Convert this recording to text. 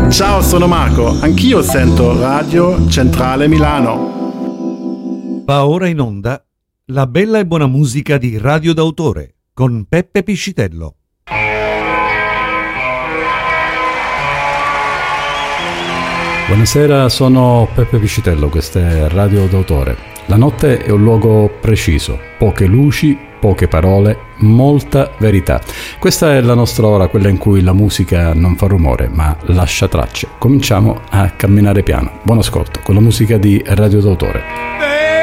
Ciao, sono Marco, anch'io sento Radio Centrale Milano. Va ora in onda la bella e buona musica di Radio d'autore con Peppe Piscitello. Buonasera, sono Peppe Piscitello, questa è Radio d'autore. La notte è un luogo preciso, poche luci, poche parole, molta verità. Questa è la nostra ora, quella in cui la musica non fa rumore ma lascia tracce. Cominciamo a camminare piano. Buon ascolto con la musica di Radio d'autore.